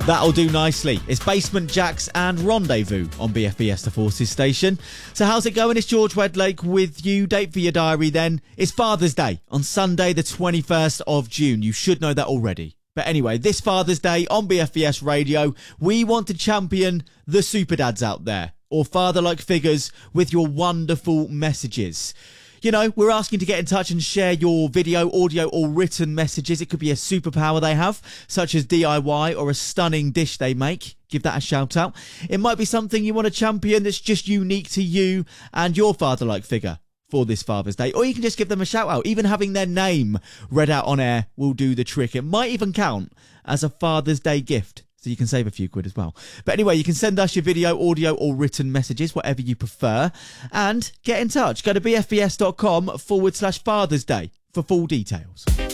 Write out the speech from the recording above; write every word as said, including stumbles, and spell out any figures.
That'll do nicely. It's Basement Jaxx and Rendezvous on B F B S The Forces station. So how's it going? It's George Wedlake with you. Date for your diary then. It's Father's Day on Sunday the twenty-first of June. You should know that already. But anyway, this Father's Day on B F B S Radio, we want to champion the super dads out there, or father-like figures with your wonderful messages. You know, we're asking to get in touch and share your video, audio or written messages. It could be a superpower they have, such as D I Y, or a stunning dish they make. Give that a shout out. It might be something you want to champion that's just unique to you and your father-like figure for this Father's Day. Or you can just give them a shout out. Even having their name read out on air will do the trick. It might even count as a Father's Day gift, so you can save a few quid as well. But anyway, you can send us your video, audio or written messages, whatever you prefer, and get in touch. Go to bfbs.com forward slash Father's Day for full details.